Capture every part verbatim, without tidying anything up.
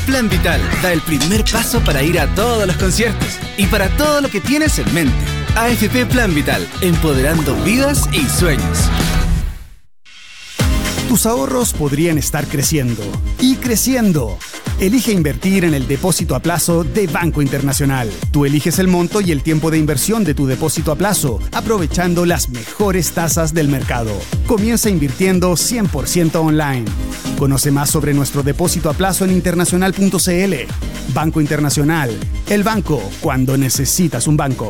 Plan Vital da el primer paso para ir a todos los conciertos y para todo lo que tienes en mente. A F P Plan Vital, empoderando vidas y sueños. Tus ahorros podrían estar creciendo y creciendo. Elige invertir en el depósito a plazo de Banco Internacional. Tú eliges el monto y el tiempo de inversión de tu depósito a plazo, aprovechando las mejores tasas del mercado. Comienza invirtiendo cien por ciento online. Conoce más sobre nuestro depósito a plazo en internacional punto c l. Banco Internacional, el banco cuando necesitas un banco.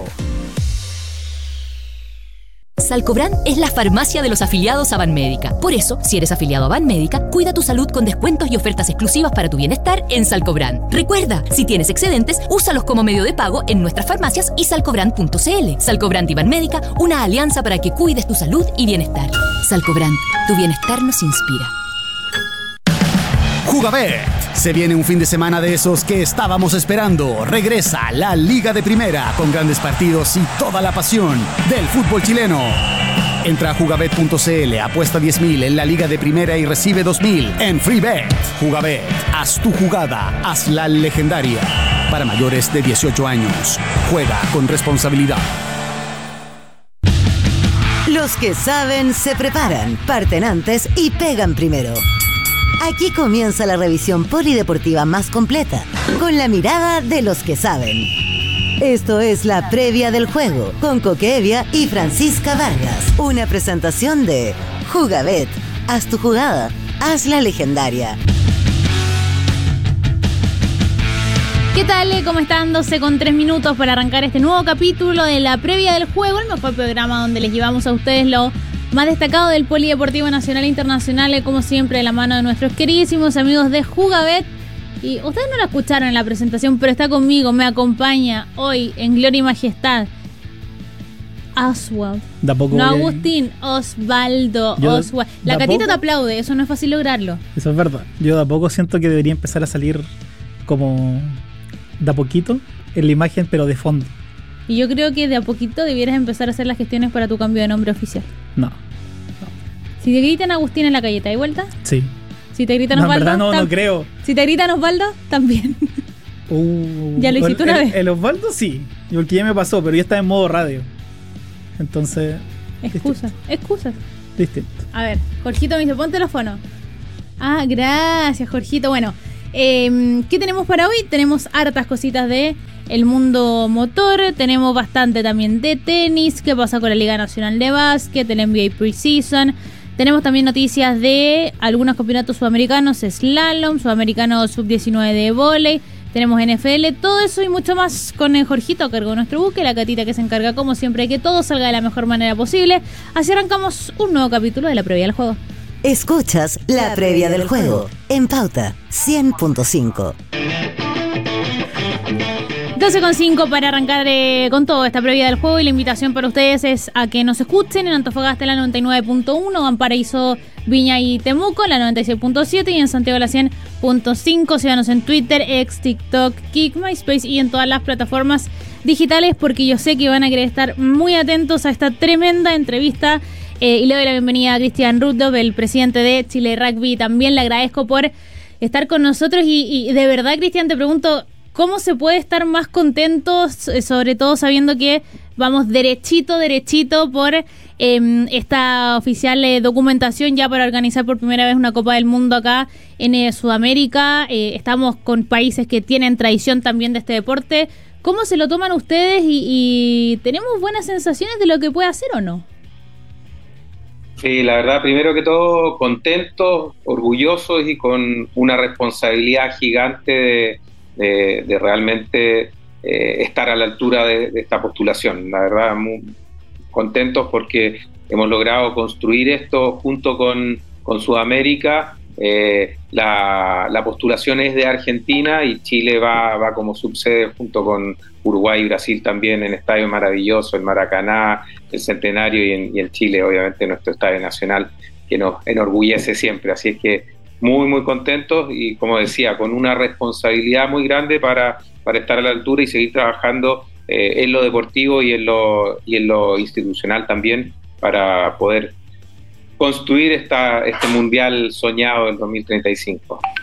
Salcobran es la farmacia de los afiliados a Banmédica. Por eso, si eres afiliado a Banmédica, cuida tu salud con descuentos y ofertas exclusivas para tu bienestar en Salcobran. Recuerda, si tienes excedentes, úsalos como medio de pago en nuestras farmacias y salcobran punto c l. Salcobran y Banmédica, una alianza para que cuides tu salud y bienestar. Salcobran, tu bienestar nos inspira. Jugabet. Se viene un fin de semana de esos que estábamos esperando. Regresa la Liga de Primera con grandes partidos y toda la pasión del fútbol chileno. Entra a jugabet punto c l, apuesta diez mil en la Liga de Primera y recibe dos mil en FreeBet. Jugabet, haz tu jugada, hazla legendaria. Para mayores de dieciocho años, juega con responsabilidad. Los que saben se preparan, parten antes y pegan primero. Aquí comienza la revisión polideportiva más completa, con la mirada de los que saben. Esto es la previa del juego, con Coque Evia y Francisca Vargas. Una presentación de Jugabet. Haz tu jugada, hazla legendaria. ¿Qué tal? ¿Cómo están? doce con tres minutos para arrancar este nuevo capítulo de la previa del juego, el mejor programa donde les llevamos a ustedes lo más destacado del polideportivo nacional e internacional, como siempre de la mano de nuestros queridísimos amigos de Jugabet. Y ustedes no la escucharon en la presentación, pero está conmigo, me acompaña hoy en gloria y majestad Oswald. No Agustín, Osvaldo, Oswald. La Catita poco, te aplaude, eso no es fácil lograrlo. Eso es verdad. Yo de a poco siento que debería empezar a salir como de a poquito en la imagen, pero de fondo. Y yo creo que de a poquito debieras empezar a hacer las gestiones para tu cambio de nombre oficial. No. no. Si te gritan Agustín en la calle, ¿te das vuelta? Sí. Si te gritan no, Osvaldo, en verdad no, tam- no creo. Si te gritan Osvaldo, también. Uh, ¿Ya lo hiciste el, una el, vez? El Osvaldo sí, porque ya me pasó, pero ya está en modo radio. Entonces... Excusas, excusas. Distinto. A ver, Jorgito me dice, pon teléfono. Ah, gracias, Jorgito. Bueno, eh, ¿qué tenemos para hoy? Tenemos hartas cositas de el mundo motor, tenemos bastante también de tenis, qué pasa con la Liga Nacional de Básquet, el N B A Preseason. Tenemos también noticias de algunos campeonatos sudamericanos, slalom, sudamericano sub diecinueve de vóley. Tenemos N F L, todo eso y mucho más con el Jorgito a cargo de nuestro buque, la Catita que se encarga como siempre de que todo salga de la mejor manera posible. Así arrancamos un nuevo capítulo de la previa del juego. Escuchas la previa del juego en Pauta cien punto cinco. doce con cinco para arrancar eh, con todo esta previa del juego, y la invitación para ustedes es a que nos escuchen en Antofagasta la noventa y nueve punto uno, Valparaíso, Viña y Temuco la noventa y seis punto siete y en Santiago la cien punto cinco. Síganos en Twitter, X, TikTok, Kik, MySpace y en todas las plataformas digitales, porque yo sé que van a querer estar muy atentos a esta tremenda entrevista. Eh, y le doy la bienvenida a Cristian Rudolph, el presidente de Chile Rugby. También le agradezco por estar con nosotros y, y de verdad, Cristian, te pregunto, ¿cómo se puede estar más contentos, sobre todo sabiendo que vamos derechito, derechito por eh, esta oficial eh, documentación ya para organizar por primera vez una Copa del Mundo acá en eh, Sudamérica? Eh, estamos con países que tienen tradición también de este deporte. ¿Cómo se lo toman ustedes y, y tenemos buenas sensaciones de lo que puede hacer o no? Sí, la verdad, primero que todo, contentos, orgullosos y con una responsabilidad gigante de De, de realmente eh, estar a la altura de, de esta postulación. La verdad, muy contentos porque hemos logrado construir esto junto con, con Sudamérica. Eh, la, la postulación es de Argentina y Chile va, va como subsede junto con Uruguay y Brasil también en estadio maravilloso, el Maracaná, el Centenario y en, y el Chile, obviamente, nuestro estadio nacional, que nos enorgullece siempre. Así es que muy, muy contentos y, como decía, con una responsabilidad muy grande para, para estar a la altura y seguir trabajando eh, en lo deportivo y en lo, y en lo institucional también para poder construir esta, este mundial soñado del dos mil treinta y cinco.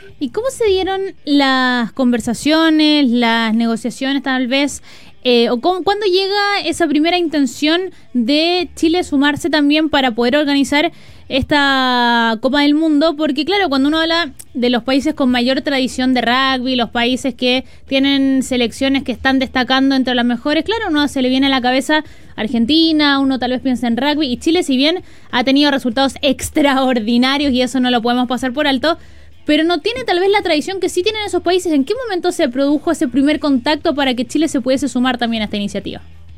¿Y cómo se dieron las conversaciones, las negociaciones tal vez? Eh, o cómo, ¿Cuándo llega esa primera intención de Chile sumarse también para poder organizar esta Copa del Mundo? Porque claro, cuando uno habla de los países con mayor tradición de rugby, los países que tienen selecciones que están destacando entre las mejores, claro, uno se le viene a la cabeza Argentina, uno tal vez piensa en rugby, y Chile, si bien ha tenido resultados extraordinarios y eso no lo podemos pasar por alto, pero no tiene tal vez la tradición que sí tienen esos países. ¿En qué momento se produjo ese primer contacto para que Chile se pudiese sumar también a esta iniciativa?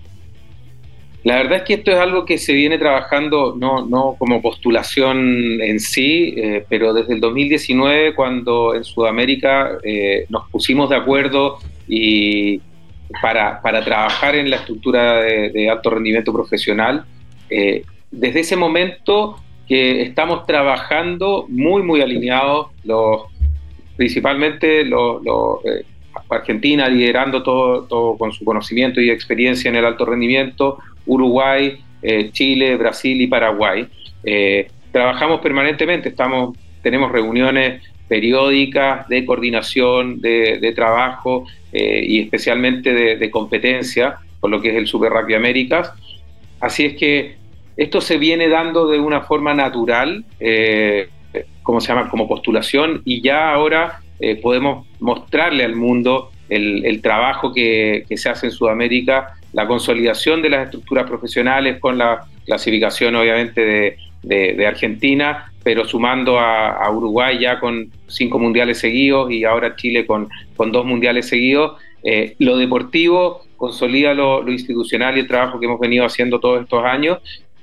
La verdad es que esto es algo que se viene trabajando, no, no como postulación en sí, eh, pero desde el dos mil diecinueve, cuando en Sudamérica eh, nos pusimos de acuerdo y para, para trabajar en la estructura de, de alto rendimiento profesional. Eh, desde ese momento que estamos trabajando muy, muy alineados, los, principalmente los, los, eh, Argentina liderando todo, todo con su conocimiento y experiencia en el alto rendimiento, Uruguay, eh, Chile, Brasil y Paraguay. Eh, trabajamos permanentemente, estamos, tenemos reuniones periódicas de coordinación, de, de trabajo eh, y especialmente de, de competencia, por lo que es el Super Rugby Américas. Así es que esto se viene dando de una forma natural, eh, ¿cómo se llama? Como postulación, y ya ahora eh, podemos mostrarle al mundo el, el trabajo que, que se hace en Sudamérica, la consolidación de las estructuras profesionales con la clasificación obviamente de, de, de Argentina, pero sumando a, a Uruguay ya con cinco mundiales seguidos y ahora Chile con, con dos mundiales seguidos. Eh, lo deportivo consolida lo, lo institucional y el trabajo que hemos venido haciendo todos estos años.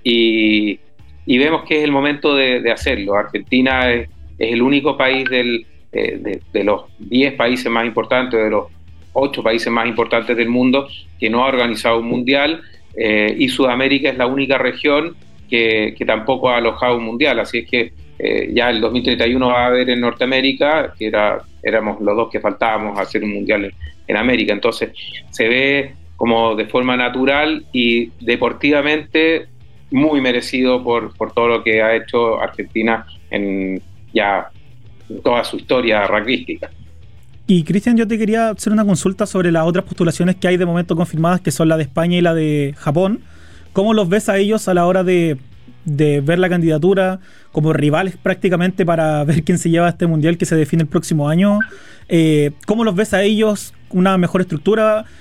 Y, y vemos que es el momento de, de hacerlo. Argentina es, es el único país del, eh, de, de los diez países más importantes, de los ocho países más importantes del mundo, que no ha organizado un mundial, eh, y Sudamérica es la única región que, que tampoco ha alojado un mundial. Así es que eh, ya el dos mil treinta y uno va a haber en Norteamérica, que era, éramos los dos que faltábamos a hacer un mundial en, en América. Entonces se ve como de forma natural y deportivamente muy merecido por, por todo lo que ha hecho Argentina en ya toda su historia rugbyística. Y Cristian, yo te quería hacer una consulta sobre las otras postulaciones que hay de momento confirmadas, que son la de España y la de Japón. ¿Cómo los ves a ellos a la hora de, de ver la candidatura como rivales prácticamente para ver quién se lleva este mundial que se define el próximo año? Eh, ¿Cómo los ves a ellos? ¿Una mejor estructura?